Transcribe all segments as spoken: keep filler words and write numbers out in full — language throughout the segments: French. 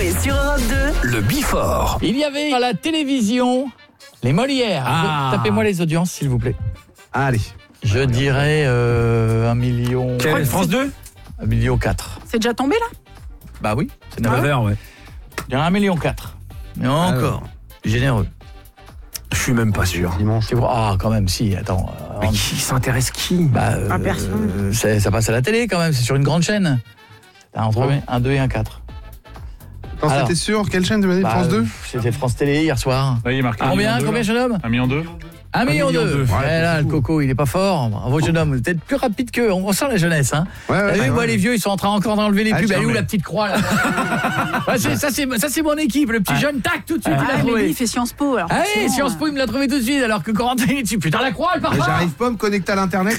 Coé sur Europe deux. Le Before. Il y avait à la télévision les Molières. Ah. Tapez-moi les audiences, s'il vous plaît. Allez. Je dirais euh, un million... Quelle, France deux Un million quatre. C'est déjà tombé là? Bah oui, c'est neuf neuf. heures, ouais. Je dirais un million quatre. Mais encore, généreux. Je suis même pas sûr. C'est vrai. Ah, quand même, si, attends. euh, Mais en- qui s'intéresse qui Bah, euh, Ah, personne. euh, c'est- ça passe à la télé quand même, c'est sur une grande chaîne. T'as entre un deux et un quatre. Attends, Alors. c'était sur quelle chaîne tu m'as dit? Bah, France deux? euh, C'était France Télé hier soir. Là, il est marqué. Combien, un million deux, combien, là. jeune homme? Un million deux. Un million million deux. deux. Ouais, Ouais, là, c'est le fou. coco, il est pas fort. Bravo, jeune homme. Vous êtes plus rapide qu'eux. On sent la jeunesse, hein. Ouais, ouais, T'as vu, ouais, moi, ouais. les vieux, ils sont en train encore d'enlever les Ah, pubs. Elle est où jamais. la petite croix, là? Ouais, c'est- Ça, c'est ça, c'est mon équipe. Le petit jeune, tac, tout de suite, il Ah, l'a mais lui, trouvé. il fait Sciences Po. Alors Ah oui, forcément, Sciences Po, il me l'a trouvé tout de suite, alors que Corentin, il est dessus. Putain, la croix, elle part Mais pas. j'arrive pas à me connecter à l'internet.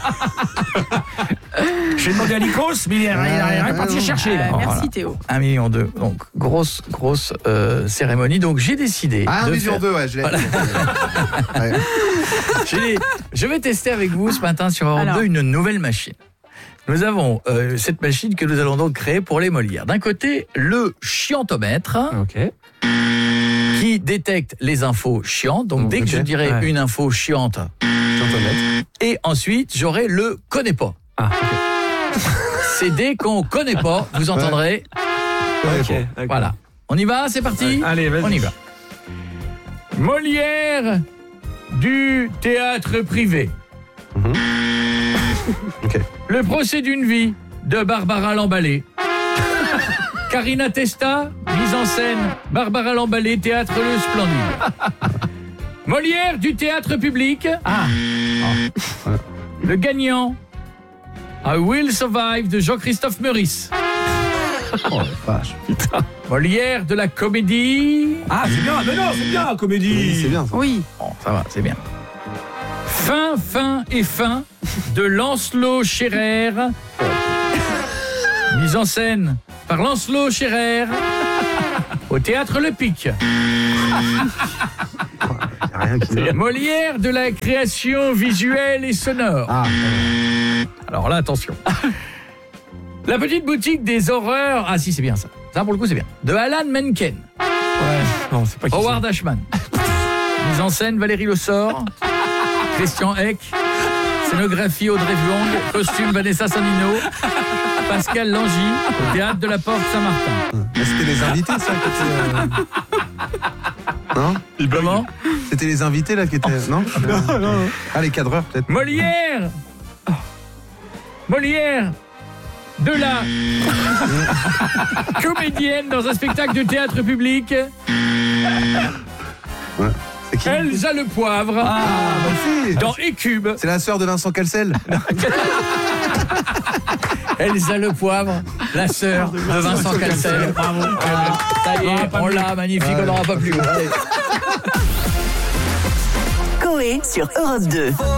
J'ai demandé à Nikos, mais il est Ouais, parti ouais, chercher. euh, là. merci Voilà. Théo. Un million deux. Donc, grosse, grosse euh, cérémonie. Donc, j'ai décidé. Ah, un de million faire- deux, ouais, je l'ai. Voilà. Ouais. J'ai- Je vais tester avec vous ce matin sur Europe Alors. deux une nouvelle machine. Nous avons euh, cette machine que nous allons donc créer pour les Molières. D'un côté, le chiantomètre Ok. qui détecte les infos chiantes. Donc, dès que ok. je dirai Ouais. une info chiante, et ensuite, j'aurai le connais pas. Ah, C'est dès qu'on connaît pas, vous entendrez. ok. Voilà. On y va, c'est parti. Ouais. Allez, vas-y. On y va. Molière du théâtre privé. Ok. Le procès d'une vie de Barbara Lambalé. Karina Testa, mise en scène Barbara Lambalé, théâtre Le Splendide. Molière du théâtre public. Ah. Le gagnant. I Will Survive de Jean-Christophe Meurice. Oh, la vache. Molière de la comédie. Ah, c'est bien. Mais non, c'est bien, comédie. C'est bien ça. Oui. Bon, ça va, c'est bien. Fin, fin et fin de Lancelot Scherer. Mise en scène par Lancelot Scherer au théâtre Le Pic. Y a rien qui va. Molière de la création visuelle et sonore. Ah, Alors là, attention. La petite boutique des horreurs. Ah si, c'est bien ça. Ça, pour le coup, c'est bien. De Alan Menken. Ouais. Non, c'est pas qui Howard Ashman. Mise en scène Valérie Le Sort. Christian Eck. Scénographie Audrey Vuong. Costume Vanessa Sandino. Pascal Langy. Au théâtre de la Porte Saint-Martin. bah, c'était les invités, ça, qui étaient. euh, Non? Comment? C'était les invités, là, qui étaient. Non? Non, non. Ah, les cadreurs, peut-être. Molière. Molière. De la comédienne dans un spectacle de théâtre public. Ouais. C'est qui? Elsa Le Poivre. Ah, bah, si. Dans Écube. C'est la sœur de Vincent Calcel. Elsa Le Poivre, la sœur de Vincent Cassel. Bravo. Voilà. Ça y est, on l'a, magnifique, on n'aura pas plus. Allez. Coé sur Europe deux.